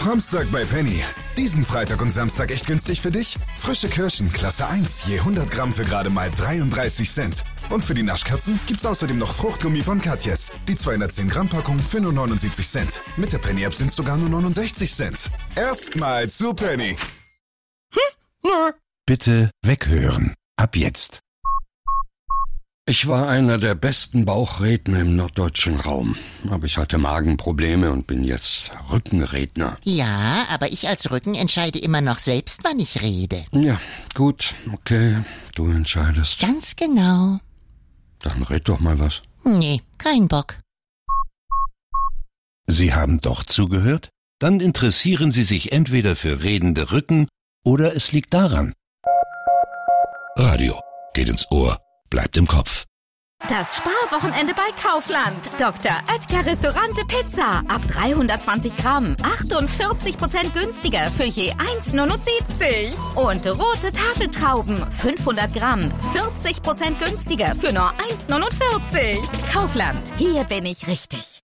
Framstag bei Penny. Diesen Freitag und Samstag echt günstig für dich? Frische Kirschen, Klasse 1, je 100 Gramm für gerade mal 33 Cent. Und für die Naschkatzen gibt's außerdem noch Fruchtgummi von Katjes. Die 210 Gramm Packung für nur 79 Cent. Mit der Penny-App sind's sogar nur 69 Cent. Erstmal zu Penny. Bitte weghören. Ab jetzt. Ich war einer der besten Bauchredner im norddeutschen Raum. Aber ich hatte Magenprobleme und bin jetzt Rückenredner. Ja, aber ich als Rücken entscheide immer noch selbst, wann ich rede. Ja, gut, okay, du entscheidest. Ganz genau. Dann red doch mal was. Nee, kein Bock. Sie haben doch zugehört? Dann interessieren Sie sich entweder für redende Rücken oder es liegt daran. Radio geht ins Ohr, bleibt im Kopf. Das Sparwochenende bei Kaufland. Dr. Oetker Restaurante Pizza. Ab 320 Gramm. 48% günstiger für je 1,79. Und rote Tafeltrauben. 500 Gramm. 40% günstiger für nur 1,49. Kaufland. Hier bin ich richtig.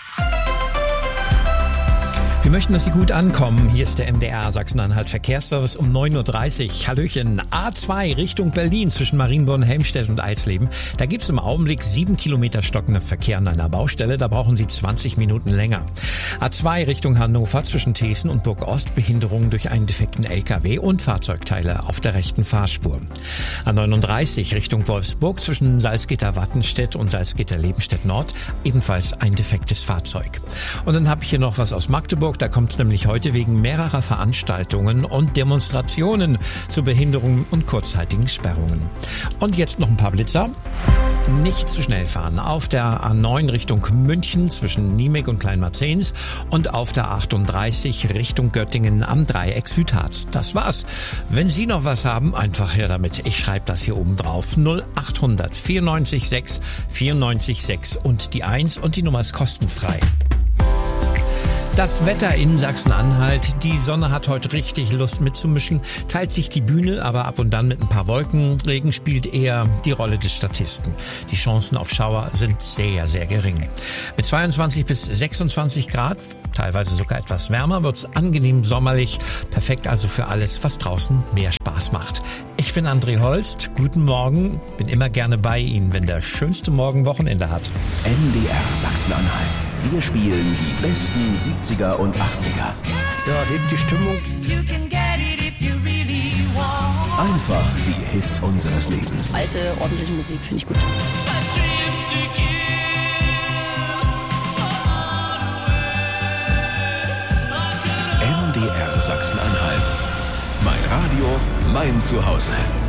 Wir möchten, dass Sie gut ankommen. Hier ist der MDR Sachsen-Anhalt Verkehrsservice um 9.30 Uhr. Hallöchen. A2 Richtung Berlin zwischen Marienborn, Helmstedt und Eisleben. Da gibt's im Augenblick 7 Kilometer stockenden Verkehr an einer Baustelle. Da brauchen Sie 20 Minuten länger. A2 Richtung Hannover zwischen Thesen und Burg-Ost. Behinderungen durch einen defekten LKW und Fahrzeugteile auf der rechten Fahrspur. A39 Richtung Wolfsburg zwischen Salzgitter-Wattenstedt und Salzgitter-Lebenstedt-Nord. Ebenfalls ein defektes Fahrzeug. Und dann habe ich hier noch was aus Magdeburg. Da kommt es nämlich heute wegen mehrerer Veranstaltungen und Demonstrationen zu Behinderungen und kurzzeitigen Sperrungen. Und jetzt noch ein paar Blitzer. Nicht zu schnell fahren. Auf der A9 Richtung München zwischen Niemek und Kleinmarzens und auf der 38 Richtung Göttingen am Dreieck Südharz. Das war's. Wenn Sie noch was haben, einfach her damit. Ich schreibe das hier oben drauf. 0800 94 6 94 6 und die 1 und die Nummer ist kostenfrei. Das Wetter in Sachsen-Anhalt. Die Sonne hat heute richtig Lust mitzumischen, teilt sich die Bühne, aber ab und dann mit ein paar Wolken. Regen spielt eher die Rolle des Statisten. Die Chancen auf Schauer sind sehr, sehr gering. Mit 22 bis 26 Grad, teilweise sogar etwas wärmer, wird's angenehm sommerlich. Perfekt also für alles, was draußen mehr Spaß macht. Ich bin André Holst. Guten Morgen. Bin immer gerne bei Ihnen, wenn der schönste Morgen Wochenende hat. MDR Sachsen-Anhalt. Wir spielen die besten 70er und 80er. Ja, hebt die Stimmung. Einfach die Hits unseres Lebens. Alte, ordentliche Musik finde ich gut. MDR Sachsen-Anhalt. Mein Radio, mein Zuhause.